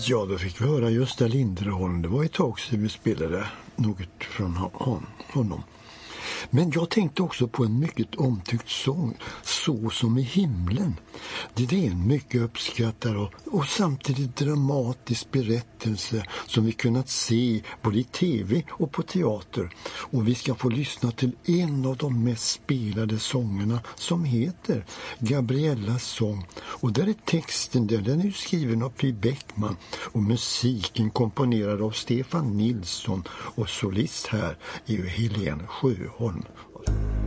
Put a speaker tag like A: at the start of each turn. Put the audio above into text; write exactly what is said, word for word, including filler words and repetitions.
A: Ja, då fick vi höra Gösta Linderholm. Det var ett tag sedan vi spelade något från honom. Men jag tänkte också på en mycket omtyckt sång, Så som i himlen. Det är en mycket uppskattad och, och samtidigt dramatisk berättelse som vi kunnat se både i tv och på teater. Och vi ska få lyssna till en av de mest spelade sångerna som heter Gabriellas sång. Och där är texten, där, den är skriven av Py Bäckman och musiken komponerad av Stefan Nilsson och solist här är ju Helene Sjöholm.